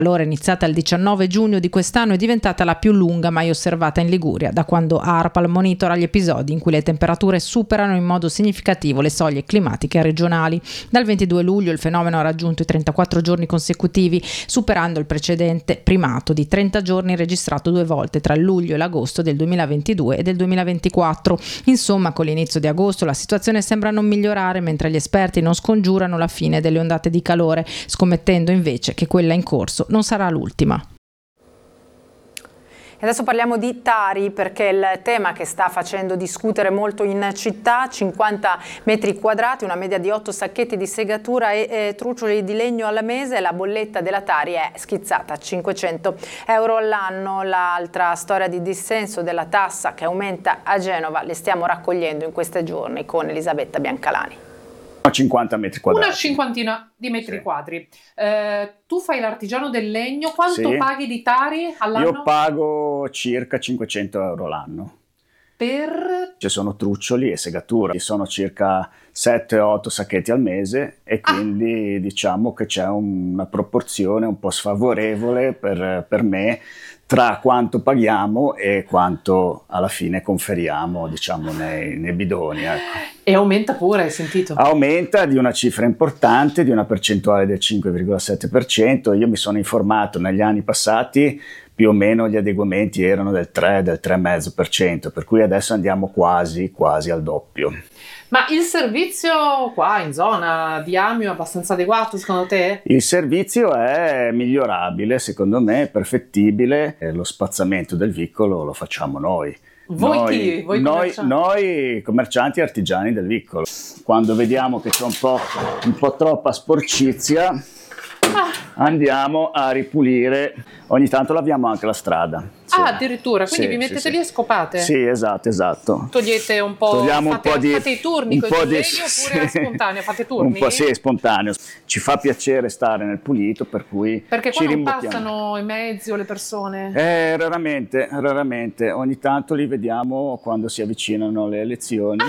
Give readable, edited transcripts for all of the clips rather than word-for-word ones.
L'ora iniziata il 19 giugno di quest'anno è diventata la più lunga mai osservata in Liguria, da quando ARPAL monitora gli episodi in cui le temperature superano in modo significativo le soglie climatiche regionali. Dal 22 luglio il fenomeno ha raggiunto i 34 giorni consecutivi, superando il precedente primato di 30 giorni registrato 2 volte tra il luglio e l'agosto del 2022 e del 2024. Insomma, con l'inizio di agosto la situazione sembra non migliorare, mentre gli esperti non scongiurano la fine delle ondate di calore, scommettendo invece che quella in corso non sarà l'ultima. E adesso parliamo di Tari, perché il tema che sta facendo discutere molto in città: 50 metri quadrati, una media di 8 sacchetti di segatura e trucioli di legno al mese. La bolletta della Tari è schizzata a 500 euro all'anno. L'altra storia di dissenso della tassa che aumenta a Genova le stiamo raccogliendo in questi giorni con Elisabetta Biancalani. 50 metri quadrati. Una cinquantina di metri quadri. Tu fai l'artigiano del legno, quanto paghi di Tari all'anno? Io pago circa 500 euro l'anno. Ci sono truccioli e segature, sono circa 7-8 sacchetti al mese e quindi diciamo che c'è una proporzione un po' sfavorevole per me tra quanto paghiamo e quanto alla fine conferiamo, diciamo, nei bidoni. Ecco. E aumenta pure, hai sentito? Aumenta di una cifra importante, di una percentuale del 5,7%. Io mi sono informato negli anni passati, più o meno gli adeguamenti erano del 3,5%, per cui adesso andiamo quasi al doppio. Ma il servizio qua in zona di Amio è abbastanza adeguato secondo te? Il servizio è migliorabile, secondo me, è perfettibile. Lo spazzamento del vicolo lo facciamo noi. Voi commercianti? Noi commercianti e artigiani del vicolo. Quando vediamo che c'è un po' troppa sporcizia, andiamo a ripulire. Ogni tanto laviamo anche la strada. Addirittura, quindi vi mettete lì e scopate? Sì, esatto. Togliete un po', fate i turni con il legno oppure spontaneo, fate turni? Un po' sì, spontaneo. Ci fa piacere stare nel pulito, per cui perché ci qua non rimbocchiamo. Passano i mezzi o le persone? Raramente. Ogni tanto li vediamo quando si avvicinano le elezioni.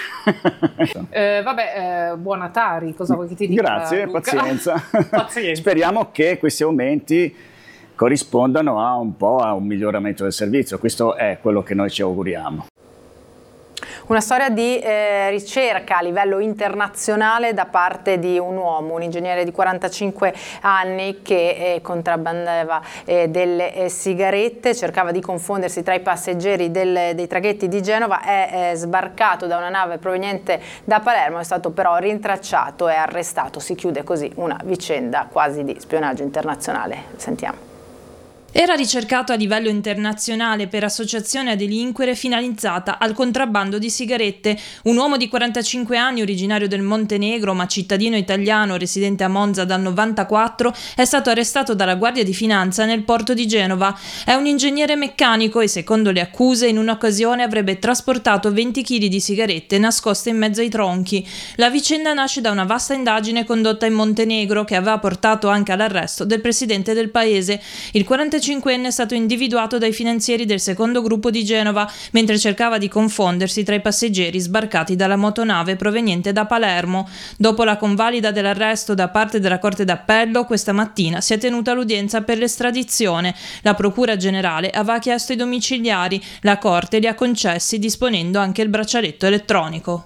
Buona Tari, cosa vuoi che ti dica? Grazie, Luca? Pazienza. Pazienza. Speriamo che questi aumenti corrispondano a un miglioramento del servizio. Questo è quello che noi ci auguriamo. Una storia di ricerca a livello internazionale da parte di un uomo, un ingegnere di 45 anni che contrabbandava delle sigarette, cercava di confondersi tra i passeggeri dei traghetti di Genova, è sbarcato da una nave proveniente da Palermo, è stato però rintracciato e arrestato. Si chiude così una vicenda quasi di spionaggio internazionale. Sentiamo. Era ricercato a livello internazionale per associazione a delinquere finalizzata al contrabbando di sigarette. Un uomo di 45 anni, originario del Montenegro ma cittadino italiano residente a Monza dal 94, è stato arrestato dalla Guardia di Finanza nel porto di Genova. È un ingegnere meccanico e, secondo le accuse, in un'occasione avrebbe trasportato 20 kg di sigarette nascoste in mezzo ai tronchi. La vicenda nasce da una vasta indagine condotta in Montenegro che aveva portato anche all'arresto del presidente del paese. Il 45enne è stato individuato dai finanzieri del secondo gruppo di Genova mentre cercava di confondersi tra i passeggeri sbarcati dalla motonave proveniente da Palermo. Dopo la convalida dell'arresto da parte della Corte d'Appello, questa mattina si è tenuta l'udienza per l'estradizione. La Procura Generale aveva chiesto i domiciliari, la Corte li ha concessi disponendo anche il braccialetto elettronico.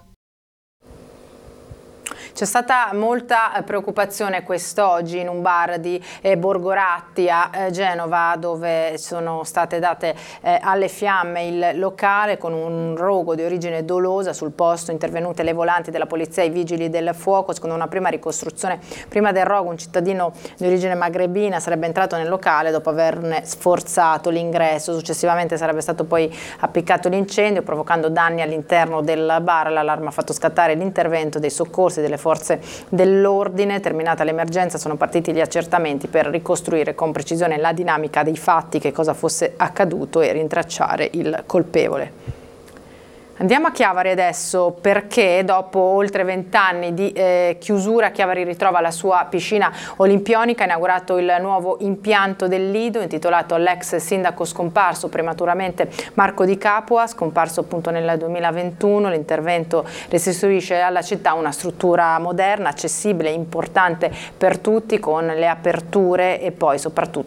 C'è stata molta preoccupazione quest'oggi in un bar di Borgoratti a Genova, dove sono state date alle fiamme il locale con un rogo di origine dolosa. Sul posto intervenute le volanti della polizia e i vigili del fuoco. Secondo una prima ricostruzione, prima del rogo un cittadino di origine magrebina sarebbe entrato nel locale dopo averne sforzato l'ingresso. Successivamente sarebbe stato poi appiccato l'incendio provocando danni all'interno del bar. L'allarme ha fatto scattare l'intervento dei soccorsi delle forze dell'ordine. Terminata l'emergenza sono partiti gli accertamenti per ricostruire con precisione la dinamica dei fatti, che cosa fosse accaduto e rintracciare il colpevole. Andiamo a Chiavari adesso, perché dopo oltre 20 anni di chiusura Chiavari ritrova la sua piscina olimpionica. Ha inaugurato il nuovo impianto del Lido intitolato all'ex sindaco scomparso prematuramente Marco Di Capua, scomparso appunto nel 2021. L'intervento restituisce alla città una struttura moderna, accessibile, importante per tutti, con le aperture e poi soprattutto